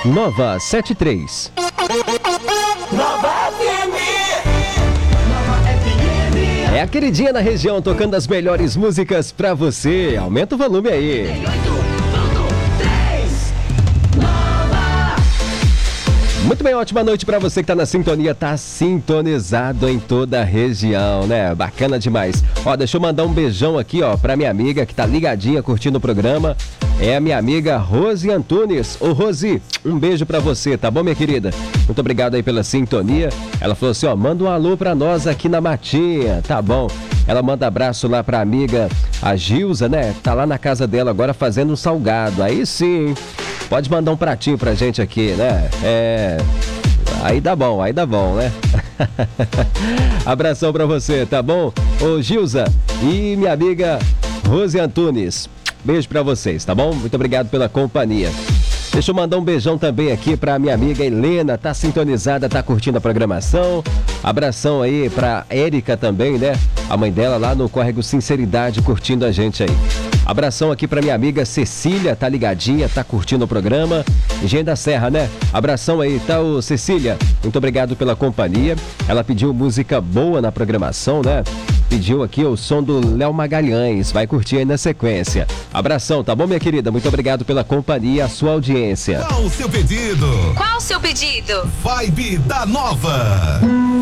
Nova 73. Nova FM. Nova FM. É a queridinha na região, tocando as melhores músicas pra você. Aumenta o volume aí. Muito bem, ótima noite pra você que tá na sintonia, tá sintonizado em toda a região, né? Bacana demais. Ó, deixa eu mandar um beijão aqui, ó, pra minha amiga que tá ligadinha, curtindo o programa. É a minha amiga Rose Antunes. Ô, Rose, um beijo pra você, tá bom, minha querida? Muito obrigado aí pela sintonia. Ela falou assim, ó, manda um alô pra nós aqui na Matinha, tá bom? Ela manda abraço lá pra amiga, a Gilza, né? Tá lá na casa dela agora fazendo um salgado. Aí sim, hein? Pode mandar um pratinho pra gente aqui, né? Aí dá bom, né? Abração pra você, tá bom? Ô, Gilza e minha amiga Rose Antunes. Beijo pra vocês, tá bom? Muito obrigado pela companhia. Deixa eu mandar um beijão também aqui pra minha amiga Helena, tá sintonizada, tá curtindo a programação. Abração aí pra Érica também, né? A mãe dela lá no Córrego Sinceridade, curtindo a gente aí. Abração aqui pra minha amiga Cecília, tá ligadinha, tá curtindo o programa. Engenho da Serra, né? Abração aí, tá, ô Cecília? Muito obrigado pela companhia. Ela pediu música boa na programação, né? Pediu aqui o som do Léo Magalhães, vai curtir aí na sequência. Abração, tá bom, minha querida? Muito obrigado pela companhia, a sua audiência. Qual o seu pedido? Qual o seu pedido? Vibe da Nova.